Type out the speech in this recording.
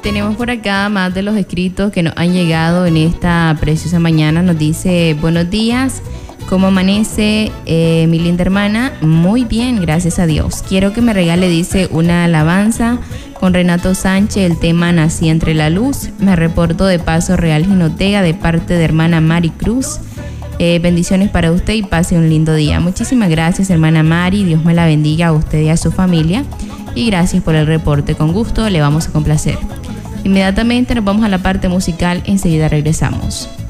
Tenemos por acá más de los escritos que nos han llegado en esta preciosa mañana. Nos dice: buenos días, ¿cómo amanece mi linda hermana? Muy bien, gracias a Dios. Quiero que me regale, dice, una alabanza con Renato Sánchez, el tema Nací entre la luz. Me reporto de Paso Real Jinotega de parte de hermana Mari Cruz. Bendiciones para usted y pase un lindo día. Muchísimas gracias, hermana Mari. Dios me la bendiga a usted y a su familia. Y gracias por el reporte. Con gusto le vamos a complacer. Inmediatamente nos vamos a la parte musical. Enseguida regresamos.